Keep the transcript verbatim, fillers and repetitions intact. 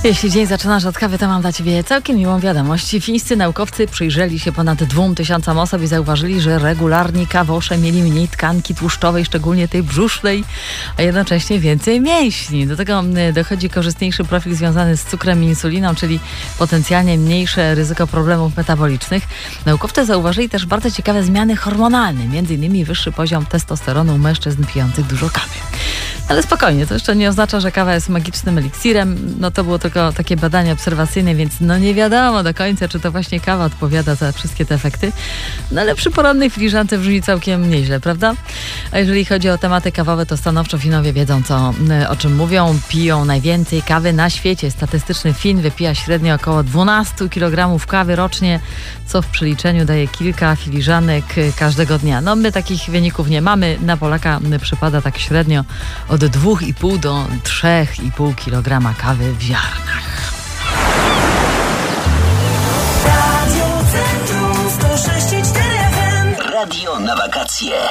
Jeśli dzień zaczynasz od kawy, to mam dla Ciebie całkiem miłą wiadomość. Fińscy naukowcy przyjrzeli się ponad dwóm tysiącom osób i zauważyli, że regularni kawosze mieli mniej tkanki tłuszczowej, szczególnie tej brzusznej, a jednocześnie więcej mięśni. Do tego dochodzi korzystniejszy profil związany z cukrem i insuliną, czyli potencjalnie mniejsze ryzyko problemów metabolicznych. Naukowcy zauważyli też bardzo ciekawe zmiany hormonalne, między innymi wyższy poziom testosteronu u mężczyzn pijących dużo kawy. Ale spokojnie, to jeszcze nie oznacza, że kawa jest magicznym eliksirem. No to było tylko takie badanie obserwacyjne, więc no nie wiadomo do końca, czy to właśnie kawa odpowiada za wszystkie te efekty. No ale przy porannej filiżance brzmi całkiem nieźle, prawda? A jeżeli chodzi o tematy kawowe, to stanowczo Finowie wiedzą, co, o czym mówią. Piją najwięcej kawy na świecie. Statystyczny Fin wypija średnio około dwanaście kilogramów kawy rocznie, co w przeliczeniu daje kilka filiżanek każdego dnia. No my takich wyników nie mamy. Na Polaka przypada tak średnio od dwa i pół do trzy i pół kilograma kawy w ziarnach. Radio Centrum sto sześć i cztery F M. Radio na wakacje.